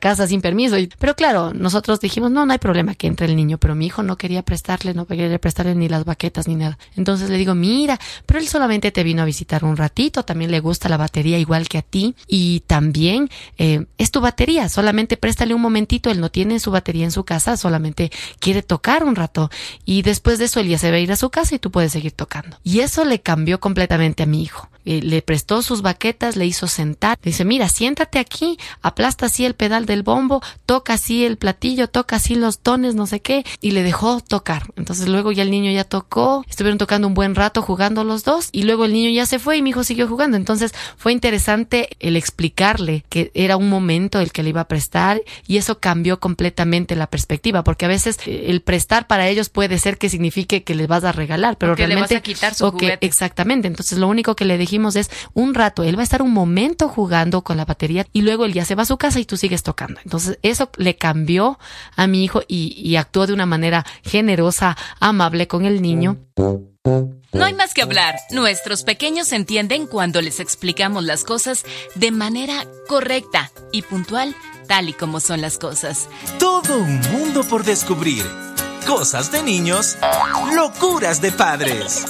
casa sin permiso. Pero claro, nosotros dijimos, no hay problema que entre el niño, pero mi hijo no quería prestarle ni las baquetas ni nada. Entonces le digo, mira, pero él solamente te vino a visitar un ratito, también le gusta la batería igual que a ti, y también es tu batería, solamente préstale un momentito, él no tiene su batería en su casa, solamente quiere tocar un rato, y después de eso él ya se va a ir a su casa y tú puedes seguir tocando. Y eso le cambió completamente a mi hijo. Le prestó sus baquetas, le hizo sentar, le dice, mira, siéntate aquí, aplasta así el pedal del bombo, toca así el platillo, toca así los tones, no sé qué, y le dejó tocar. Entonces luego ya el niño ya tocó, estuvieron tocando un buen rato jugando los dos, y luego el niño ya se fue y mi hijo siguió jugando. Entonces fue interesante el explicarle que era un momento el que le iba a prestar, y eso cambió completamente la perspectiva, porque a veces el prestar para ellos puede ser que signifique que les vas a regalar, pero que realmente le vas a quitar su juguete. Exactamente. Entonces lo único que le dijimos es un rato, él va a estar un momento jugando con la batería y luego él ya se va a su casa y tú sigues tocando. Entonces eso le cambió a mi hijo y actuó de una manera generosa, amable con el niño. No hay más que hablar. Nuestros pequeños entienden cuando les explicamos las cosas de manera correcta y puntual, tal y como son las cosas. Todo un mundo por descubrir. Cosas de niños, locuras de padres.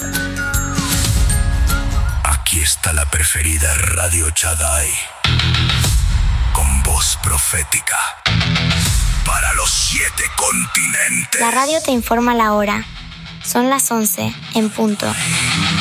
Aquí está la preferida Radio Chadai, con voz profética para los 7 continentes. La radio te informa la hora. Son las 11 en punto.